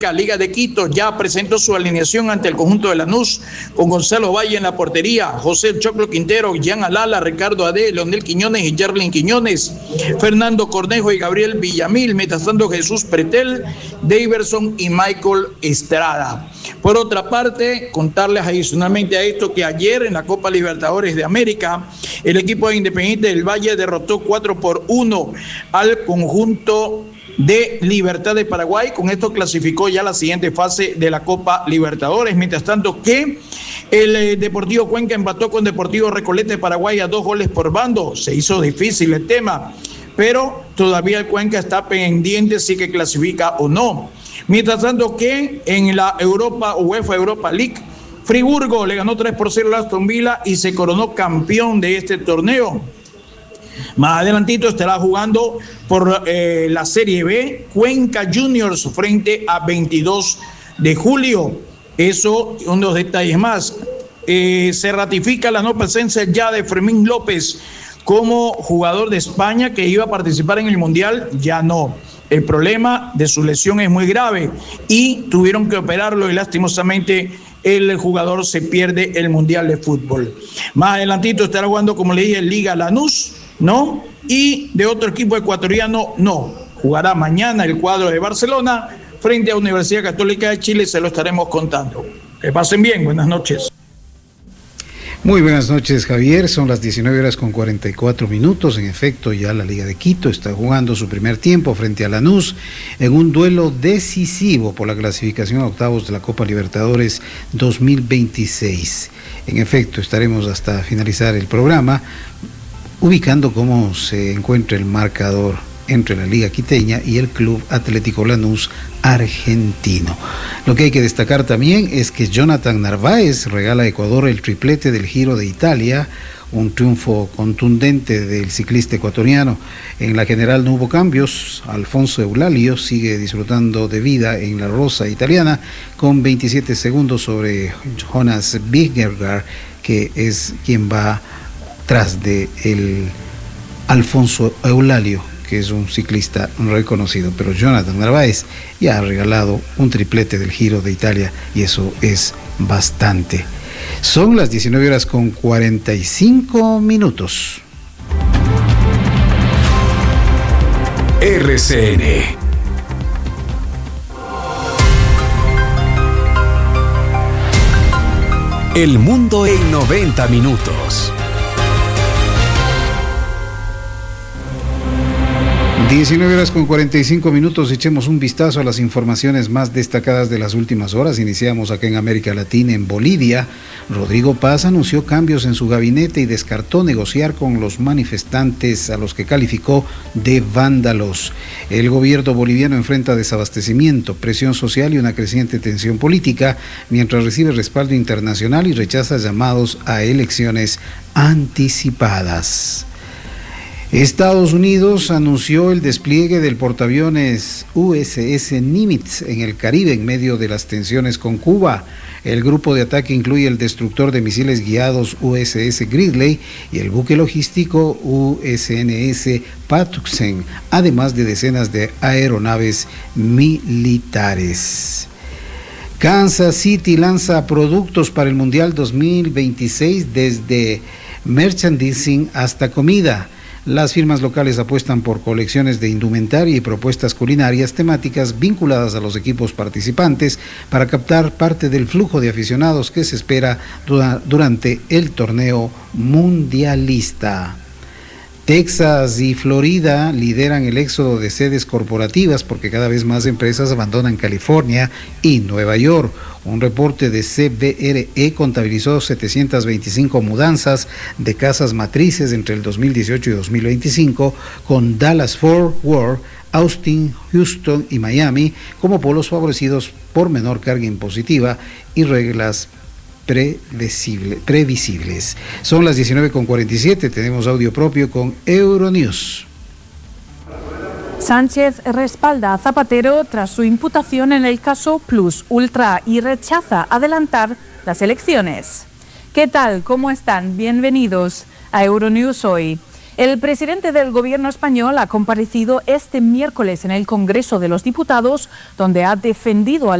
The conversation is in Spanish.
La Liga de Quito ya presentó su alineación ante el conjunto de Lanús, con Gonzalo Valle en la portería, José Choclo Quintero, Jean Alala, Ricardo Ade, Leonel Quiñones y Jerlin Quiñones, Fernando Cornejo y Gabriel Villamil, mientras tanto Jesús Pretel, Daverson y Michael Estrada. Por otra parte, contarles adicionalmente a esto que ayer en la Copa Libertadores de América, el equipo de Independiente del Valle derrotó 4-1 al conjunto de Libertad de Paraguay. Con esto clasificó ya la siguiente fase de la Copa Libertadores. Mientras tanto que el Deportivo Cuenca empató con Deportivo Recoleta de Paraguay a 2 goles por bando. Se hizo difícil el tema, pero todavía el Cuenca está pendiente si que clasifica o no. Mientras tanto que en la UEFA Europa League, Friburgo le ganó 3-0 a Aston Villa y se coronó campeón de este torneo. Más adelantito estará jugando por la Serie B Cuenca Juniors frente a 22 de julio. Eso, unos detalles más. Se ratifica la no presencia ya de Fermín López como jugador de España que iba a participar en el Mundial. Ya no. El problema de su lesión es muy grave y tuvieron que operarlo y lastimosamente el jugador se pierde el Mundial de Fútbol. Más adelantito estará jugando, como le dije, Liga Lanús, ¿no? Y de otro equipo ecuatoriano, no. Jugará mañana el cuadro de Barcelona frente a Universidad Católica de Chile, se lo estaremos contando. Que pasen bien, buenas noches. Muy buenas noches, Javier. Son las 19:44. En efecto, ya la Liga de Quito está jugando su primer tiempo frente a Lanús en un duelo decisivo por la clasificación a octavos de la Copa Libertadores 2026. En efecto, estaremos hasta finalizar el programa ubicando cómo se encuentra el marcador entre la Liga Quiteña y el Club Atlético Lanús argentino. Lo que hay que destacar también es que Jonathan Narváez regala a Ecuador el triplete del Giro de Italia, un triunfo contundente del ciclista ecuatoriano. En la general no hubo cambios. Alfonso Eulalio sigue disfrutando de vida en la rosa italiana con 27 segundos sobre Jonas Vingegaard, que es quien va tras de el Alfonso Eulalio, que es un ciclista reconocido. Pero Jonathan Narváez ya ha regalado un triplete del Giro de Italia y eso es bastante. Son las 19:45. RCN. El mundo en 90 minutos. 19:45. Echemos un vistazo a las informaciones más destacadas de las últimas horas. Iniciamos acá en América Latina. En Bolivia, Rodrigo Paz anunció cambios en su gabinete y descartó negociar con los manifestantes a los que calificó de vándalos. El gobierno boliviano enfrenta desabastecimiento, presión social y una creciente tensión política, mientras recibe respaldo internacional y rechaza llamados a elecciones anticipadas. Estados Unidos anunció el despliegue del portaaviones USS Nimitz en el Caribe en medio de las tensiones con Cuba. El grupo de ataque incluye el destructor de misiles guiados USS Gridley y el buque logístico USNS Patuxent, además de decenas de aeronaves militares. Kansas City lanza productos para el Mundial 2026 desde merchandising hasta comida. Las firmas locales apuestan por colecciones de indumentaria y propuestas culinarias temáticas vinculadas a los equipos participantes para captar parte del flujo de aficionados que se espera durante el torneo mundialista. Texas y Florida lideran el éxodo de sedes corporativas porque cada vez más empresas abandonan California y Nueva York. Un reporte de CBRE contabilizó 725 mudanzas de casas matrices entre el 2018 y 2025, con Dallas-Fort Worth, Austin, Houston y Miami como polos favorecidos por menor carga impositiva y reglas previsibles. Son las 19:47, tenemos audio propio con Euronews. Sánchez respalda a Zapatero tras su imputación en el caso Plus Ultra y rechaza adelantar las elecciones. ¿Qué tal? ¿Cómo están? Bienvenidos a Euronews hoy. El presidente del gobierno español ha comparecido este miércoles en el Congreso de los Diputados, donde ha defendido al